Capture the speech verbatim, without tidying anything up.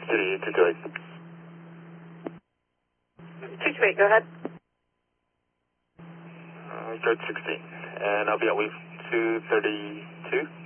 City two two eight. two two eight, go ahead. Uh, Guard sixteen. And I'll be at wave two thirty-two.